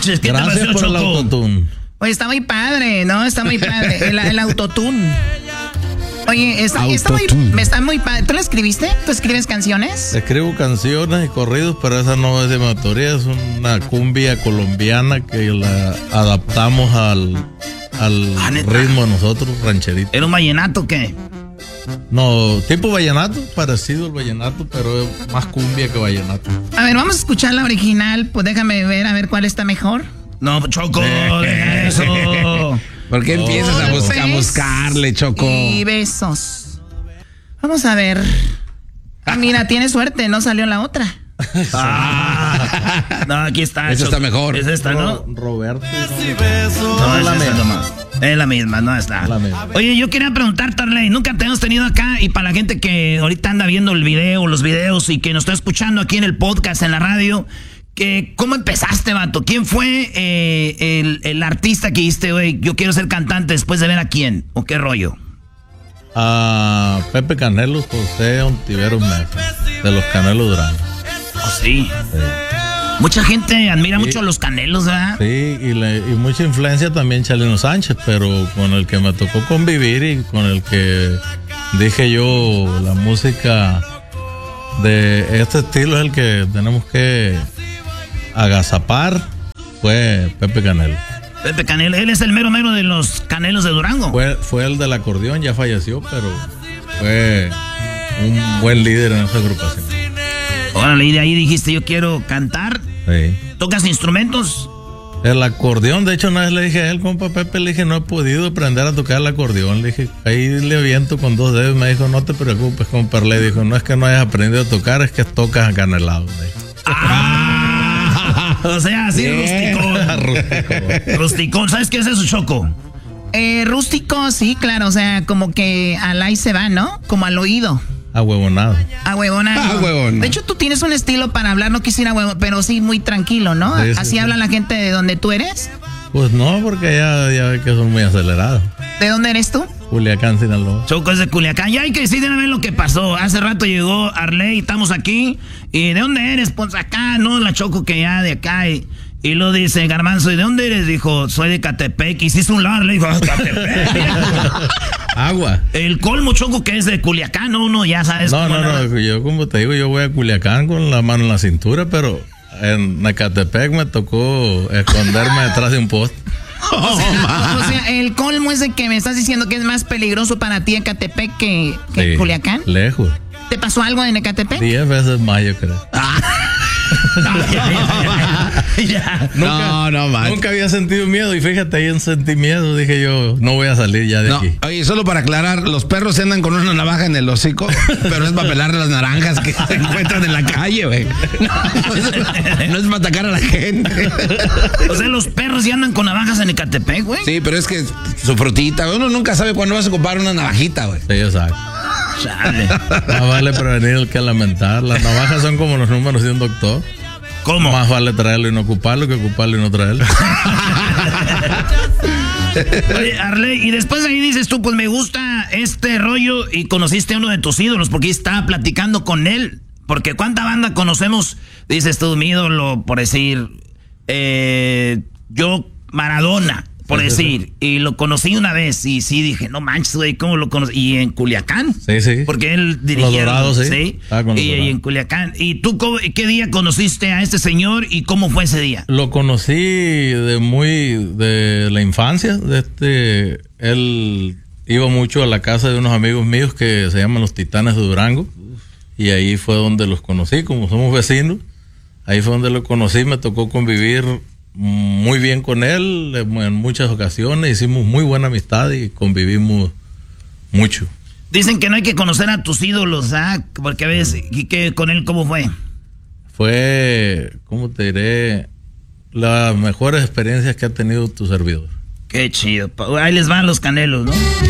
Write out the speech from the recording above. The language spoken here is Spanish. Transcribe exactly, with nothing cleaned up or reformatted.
manches, ¿qué Gracias te pareció, por Choco? el autotune. Oye, está muy padre, ¿no? Está muy padre. El, el autotune. Oye, está, está muy, está muy padre. ¿Tú lo escribiste? ¿Tú escribes canciones? Escribo canciones y corridos, pero esa no es de mi autoría, es una cumbia colombiana que la adaptamos al, al Ah, ¿neta? ritmo de nosotros, rancherito. ¿Era un vallenato o qué? No, tipo vallenato, parecido al vallenato, pero es más cumbia que vallenato. A ver, vamos a escuchar la original. Pues déjame ver, a ver cuál está mejor. No, Choco, deja eso. ¿Por qué empiezas a, buscar, a buscarle, Choco? Y besos. Vamos a ver. Ah, mira, tiene suerte, no salió la otra. Ah, no, aquí está. Esa Choco. está mejor. Es esta, ¿no? Ro- Roberto. No, es la misma. Es la misma, no está. La misma. Oye, yo quería preguntarte, Arley, nunca te hemos tenido acá y para la gente que ahorita anda viendo el video, los videos y que nos está escuchando aquí en el podcast, en la radio, que ¿cómo empezaste, vato? ¿Quién fue eh, el, el artista que dijiste, güey, yo quiero ser cantante después de ver a quién? ¿O qué rollo? A Pepe Canelos, José Ontiveros Mesa, de los Canelos Durango. Oh, sí. Mucha gente admira Sí. mucho a los Canelos, ¿verdad? Sí, y, le- y mucha influencia también Chalino Sánchez, pero con el que me tocó convivir y con el que dije yo, la música de este estilo es el que tenemos que agazapar, fue Pepe Canelo. Pepe Canelo, él es el mero mero de los Canelos de Durango. Fue, fue el del acordeón, ya falleció, pero fue un buen líder en esa agrupación. Órale, y de ahí dijiste, yo quiero cantar. Sí. ¿Tocas instrumentos? El acordeón, de hecho, una vez le dije a él, compa Pepe, le dije, no he podido aprender a tocar el acordeón. Le dije, ahí le aviento con dos dedos. Me dijo, no te preocupes, compa. Le dijo, no es que no hayas aprendido a tocar, es que tocas acanelado. Ah, o sea, así rusticón. Rústico. Rusticón, ¿sabes qué es eso, Choco? Eh, rústico, sí, claro. O sea, como que al ahí se va, ¿no? Como al oído. Ahuevonado. A huevona. Ah, huevona. De hecho, tú tienes un estilo para hablar, no quisiera huevo, pero sí muy tranquilo, ¿no? Sí, sí, Así sí. habla la gente de donde tú eres. Pues no, porque ya, ya ve que son muy acelerados. ¿De dónde eres tú? Culiacán, Sinaloa. Choco es de Culiacán. Ya hay que decir de una vez lo que pasó. Hace rato llegó Arley, estamos aquí. ¿Y de dónde eres? Pues acá, ¿no? La Choco que ya de acá. Y, y lo dice Garbanzo, ¿y de dónde eres? Dijo, soy de Catepec. Y se hizo un lado, le dijo, Catepec. Agua. El colmo, Choco, que es de Culiacán, ¿no? Uno ya sabes. No, cómo no, la- no. Yo, como te digo, yo voy a Culiacán con la mano en la cintura, pero en Ecatepec me tocó esconderme detrás de un poste. O sea, o sea, el colmo es de que me estás diciendo que es más peligroso para ti Ecatepec que, que Sí, Culiacán. Lejos. ¿Te pasó algo en Ecatepec? Diez veces más, yo creo. Ya. No, no, man. Nunca había sentido miedo y fíjate, ahí sentí miedo. Dije yo, no voy a salir ya de No, aquí. oye, solo para aclarar, los perros se andan con una navaja en el hocico, pero es para pelar las naranjas que se encuentran en la calle, güey. No, es- no es para atacar a la gente. O sea, los perros ya andan con navajas en Ecatepec, güey. Sí, pero es que su frutita, uno nunca sabe cuándo vas a ocupar una navajita, güey. Sí, exacto. Chale. Más vale prevenir el que lamentar. Las navajas son como los números de un doctor. ¿Cómo? Más vale traerlo y no ocuparlo que ocuparlo y no traerlo. Oye, Arley, y después de ahí dices tú, pues me gusta este rollo y conociste a uno de tus ídolos porque estaba platicando con él. Porque cuánta banda conocemos, dices tú, mi ídolo, por decir, eh, yo, Maradona, por Sí, sí, decir, y lo conocí una vez y sí dije, no manches, güey, ¿cómo lo conocí? Y en Culiacán. Sí, sí. Porque él dirigía. Los Dorados, sí. Estaba con los Y, y Dorados. en Culiacán. ¿Y tú cómo- qué día conociste a este señor y cómo fue ese día? Lo conocí de muy de la infancia. De este, él iba mucho a la casa de unos amigos míos que se llaman los Titanes de Durango y ahí fue donde los conocí, como somos vecinos. Ahí fue donde lo conocí, me tocó convivir muy bien con él en muchas ocasiones, hicimos muy buena amistad y convivimos mucho. Dicen que no hay que conocer a tus ídolos, ¿ah? Porque a veces, ¿y qué con él cómo fue? Fue, ¿cómo te diré? Las mejores experiencias que ha tenido tu servidor. Qué chido. Ahí les van los Canelos, ¿no?